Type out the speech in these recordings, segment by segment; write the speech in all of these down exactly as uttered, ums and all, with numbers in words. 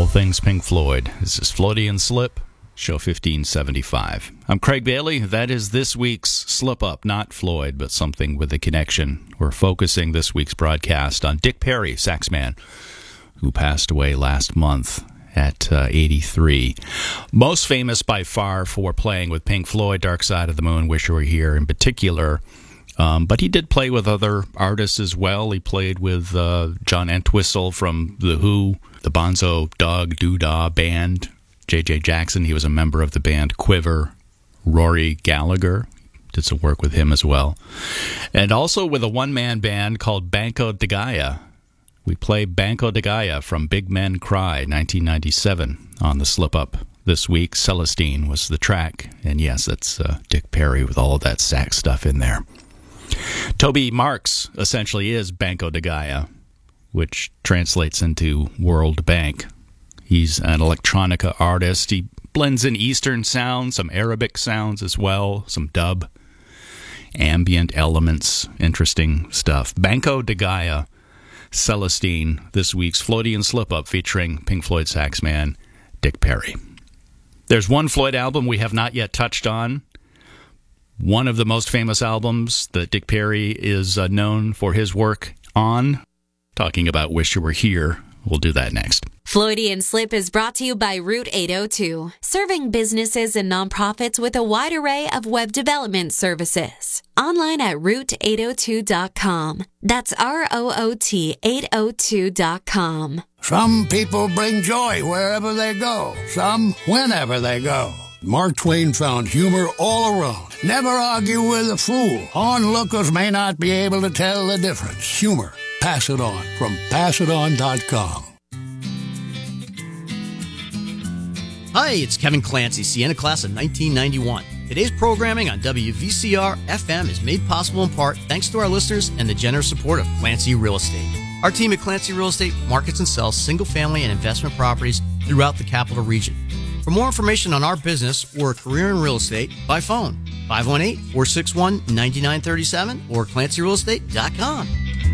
things Pink Floyd. This is Floydian Slip, show fifteen seventy-five. I'm Craig Bailey. That is this week's Slip Up, not Floyd, but something with a connection. We're focusing this week's broadcast on Dick Perry, saxman, who passed away last month at uh, eighty-three. Most famous by far for playing with Pink Floyd, Dark Side of the Moon, Wish You Were Here in particular. Um, but he did play with other artists as well. He played with uh, John Entwistle from The Who, the Bonzo Dog Doodah Band, J J Jackson. He was a member of the band Quiver. Rory Gallagher did some work with him as well. And also with a one-man band called Banco de Gaia. We play Banco de Gaia from Big Men Cry, nineteen ninety-seven, on the Slip Up this week. Celestine was the track. And yes, that's uh, Dick Perry with all of that sax stuff in there. Toby Marks essentially is Banco de Gaia, which translates into World Bank. He's an electronica artist. He blends in Eastern sounds, some Arabic sounds as well, some dub, ambient elements, interesting stuff. Banco de Gaia, Celestine, this week's Floydian Slip-Up featuring Pink Floyd saxman Dick Perry. There's one Floyd album we have not yet touched on. One of the most famous albums that Dick Perry is uh, known for his work on. Talking about Wish You Were Here. We'll do that next. Floydian Slip is brought to you by Route eight oh two, serving businesses and nonprofits with a wide array of web development services. Online at route eight oh two dot com. That's R O O T eight oh two dot com. Some people bring joy wherever they go. Some whenever they go. Mark Twain found humor all around. Never argue with a fool. Onlookers may not be able to tell the difference. Humor. Pass it on from pass it on dot com. Hi, it's Kevin Clancy, Sienna class of nineteen ninety-one. Today's programming on W V C R F M is made possible in part thanks to our listeners and the generous support of Clancy Real Estate. Our team at Clancy Real Estate markets and sells single-family and investment properties throughout the capital region. For more information on our business or a career in real estate, by phone, five one eight, four six one, nine nine three seven or clancy real estate dot com.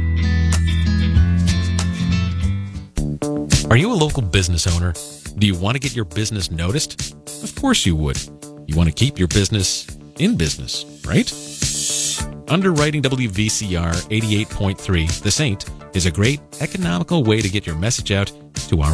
Are you a local business owner? Do you want to get your business noticed? Of course you would. You want to keep your business in business, right? Underwriting W V C R eighty-eight point three, The Saint, is a great economical way to get your message out